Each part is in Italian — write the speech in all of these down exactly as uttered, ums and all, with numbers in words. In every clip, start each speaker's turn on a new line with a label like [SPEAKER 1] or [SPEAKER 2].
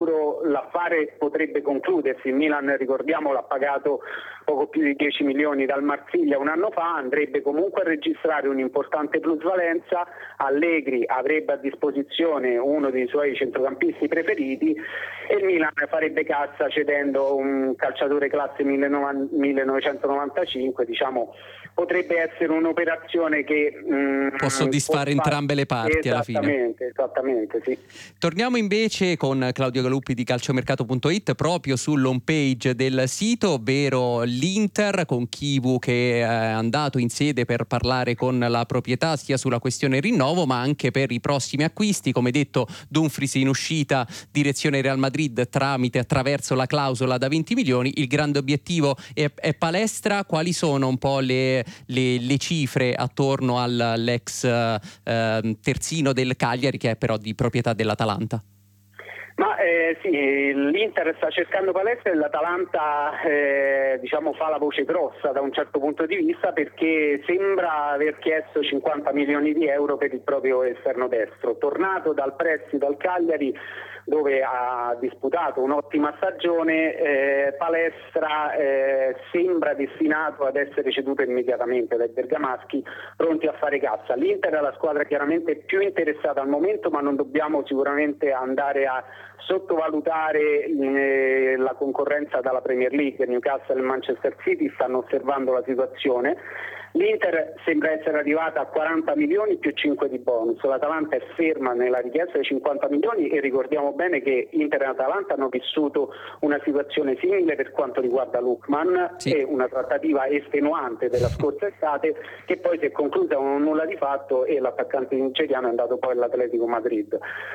[SPEAKER 1] futuro l'affare potrebbe concludersi. Il Milan, ricordiamo, l'ha pagato poco più di dieci milioni dal Marsiglia un anno fa, andrebbe comunque a registrare un'importante plusvalenza. Allegri avrebbe a disposizione uno dei suoi centrocampisti preferiti e il Milan farebbe cassa cedendo un calciatore classe millenovecentonovantacinque. Diciamo, potrebbe essere un'operazione che mh,
[SPEAKER 2] può soddisfare può entrambe le parti alla fine.
[SPEAKER 1] Esattamente, esattamente, sì.
[SPEAKER 2] Torniamo invece con Claudio Galuppi di calciomercato punto it proprio sull'home page del sito, ovvero l'Inter con Chivu che è andato in sede per parlare con la proprietà sia sulla questione rinnovo ma anche per i prossimi acquisti. Come detto, Dumfries in uscita direzione Real Madrid tramite attraverso la clausola da venti milioni. Il grande obiettivo è, è palestra. Quali sono un po' le, le, le cifre attorno all'ex eh, terzino del Cagliari, che è però di proprietà dell'Atalanta?
[SPEAKER 1] Ma eh, sì, l'Inter sta cercando palestra e l'Atalanta eh, diciamo fa la voce grossa da un certo punto di vista, perché sembra aver chiesto cinquanta milioni di euro per il proprio esterno destro, tornato dal prestito al Cagliari dove ha disputato un'ottima stagione. eh, Palestra eh, sembra destinato ad essere ceduto immediatamente dai bergamaschi, pronti a fare cassa. L'Inter è la squadra chiaramente più interessata al momento, ma non dobbiamo sicuramente andare a sottovalutare eh, la concorrenza dalla Premier League. Newcastle e Manchester City stanno osservando la situazione. L'Inter sembra essere arrivata a quaranta milioni più cinque di bonus. L'Atalanta è ferma nella richiesta di cinquanta milioni e ricordiamo bene che Inter e Atalanta hanno vissuto una situazione simile per quanto riguarda Lookman, sì. E una trattativa estenuante della scorsa estate che poi si è conclusa con un nulla di fatto e l'attaccante nigeriano è andato poi all'Atletico Madrid.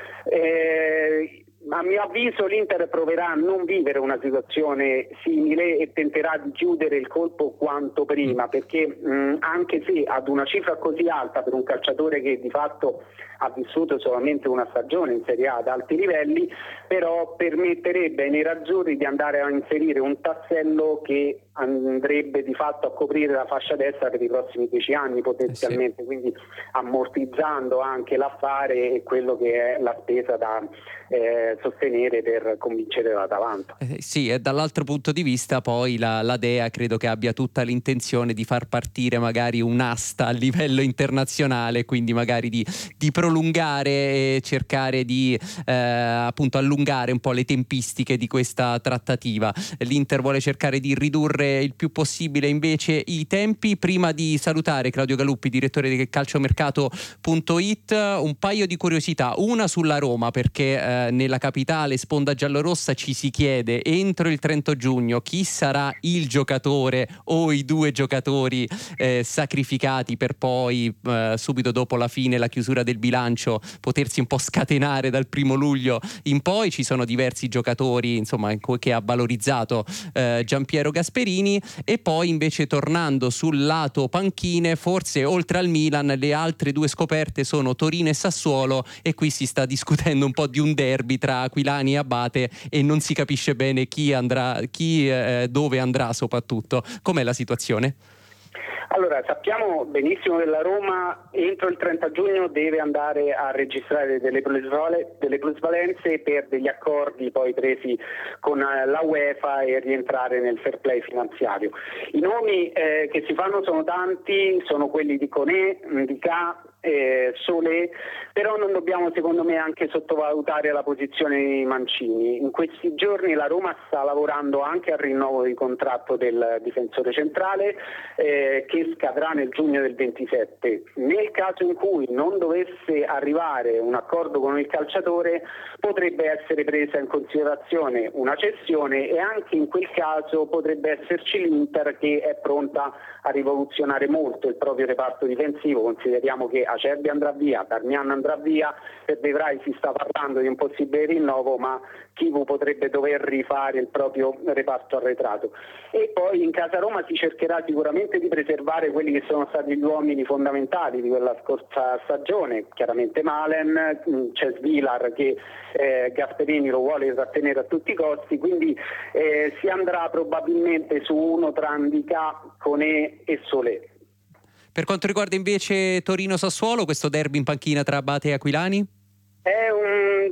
[SPEAKER 1] Eh, A mio avviso l'Inter proverà a non vivere una situazione simile e tenterà di chiudere il colpo quanto prima, perché mh, anche se ad una cifra così alta per un calciatore che di fatto ha vissuto solamente una stagione in Serie A ad alti livelli, però permetterebbe ai nerazzurri di andare a inserire un tassello che andrebbe di fatto a coprire la fascia destra per i prossimi dieci anni potenzialmente, eh sì. Quindi ammortizzando anche l'affare e quello che è la spesa da eh, sostenere per convincere l'Atalanta.
[SPEAKER 2] Eh sì, e dall'altro punto di vista poi la, la Dea credo che abbia tutta l'intenzione di far partire magari un'asta a livello internazionale, quindi magari di, di prolungare e cercare di eh, appunto allungare un po' le tempistiche di questa trattativa. L'Inter vuole cercare di ridurre il più possibile invece i tempi. Prima di salutare Claudio Galuppi, direttore di calciomercato punto it, un paio di curiosità, una sulla Roma, perché eh, nella capitale sponda giallorossa ci si chiede entro il trenta giugno chi sarà il giocatore o i due giocatori eh, sacrificati per poi eh, subito dopo la fine, la chiusura del bilancio, potersi un po' scatenare dal primo luglio in poi. Ci sono diversi giocatori insomma che ha valorizzato eh, Giampiero Gasperini. E poi invece tornando sul lato panchine, forse oltre al Milan le altre due scoperte sono Torino e Sassuolo, e qui si sta discutendo un po' di un derby tra Aquilani e Abate e non si capisce bene chi andrà, chi eh, dove andrà soprattutto. Com'è la situazione?
[SPEAKER 1] Allora, sappiamo benissimo che la Roma entro il trenta giugno deve andare a registrare delle plusvalenze, delle plusvalenze per degli accordi poi presi con la UEFA e rientrare nel fair play finanziario. I nomi eh, che si fanno sono tanti, sono quelli di Koné, Ndicà, eh, Solé, però non dobbiamo secondo me anche sottovalutare la posizione di Mancini. In questi giorni la Roma sta lavorando anche al rinnovo di contratto del difensore centrale eh, che scadrà nel giugno del ventisette. Nel caso in cui non dovesse arrivare un accordo con il calciatore, potrebbe essere presa in considerazione una cessione e anche in quel caso potrebbe esserci l'Inter che è pronta a rivoluzionare molto il proprio reparto difensivo. Consideriamo che Acerbi andrà via, Darmian andrà via, per De Vrij si sta parlando di un possibile rinnovo, ma Chivu potrebbe dover rifare il proprio reparto arretrato. E poi in casa Roma si cercherà sicuramente di preservare quelli che sono stati gli uomini fondamentali di quella scorsa stagione, chiaramente Malen, c'è Svilar che eh, Gasperini lo vuole trattenere a tutti i costi, quindi eh, si andrà probabilmente su uno tra Ndicà, Koné e Solé.
[SPEAKER 2] Per quanto riguarda invece Torino-Sassuolo, questo derby in panchina tra Abate e Aquilani?
[SPEAKER 1] È un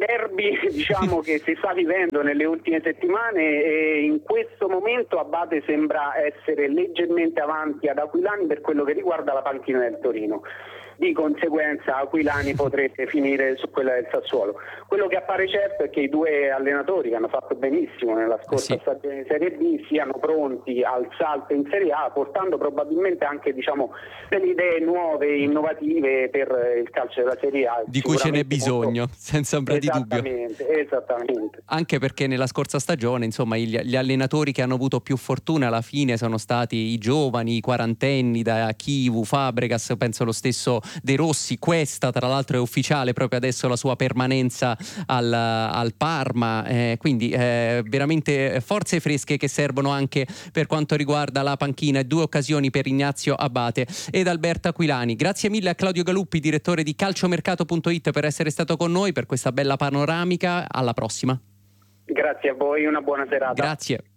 [SPEAKER 1] derby diciamo che si sta vivendo nelle ultime settimane, e in questo momento Abate sembra essere leggermente avanti ad Aquilani per quello che riguarda la panchina del Torino. Di conseguenza Aquilani potrebbe finire su quella del Sassuolo. Quello che appare certo è che i due allenatori che hanno fatto benissimo nella scorsa
[SPEAKER 2] sì.
[SPEAKER 1] stagione di Serie B siano pronti al salto in Serie A, portando probabilmente anche diciamo delle idee nuove, innovative per il calcio della Serie A,
[SPEAKER 2] di cui ce n'è bisogno,
[SPEAKER 1] molto...
[SPEAKER 2] senza ombra di dubbio.
[SPEAKER 1] Esattamente, esattamente.
[SPEAKER 2] Anche perché nella scorsa stagione, insomma, gli, gli allenatori che hanno avuto più fortuna alla fine sono stati i giovani, i quarantenni, da Chivu, Fabregas, penso lo stesso De Rossi. Questa tra l'altro è ufficiale proprio adesso la sua permanenza al, al Parma, eh, quindi eh, veramente forze fresche che servono anche per quanto riguarda la panchina, e due occasioni per Ignazio Abate ed Alberto Aquilani. Grazie mille a Claudio Galuppi, direttore di calciomercato punto it, per essere stato con noi per questa bella panoramica. Alla prossima.
[SPEAKER 1] Grazie a voi, una buona serata.
[SPEAKER 2] Grazie.